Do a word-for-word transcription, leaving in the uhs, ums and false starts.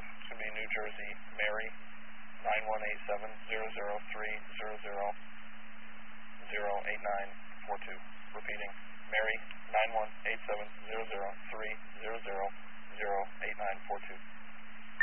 It's going to be New Jersey, Mary, nine one eight seven zero zero three zero zero zero eight nine four two. Repeating, Mary, nine one eight seven zero zero three zero zero zero eight nine four two.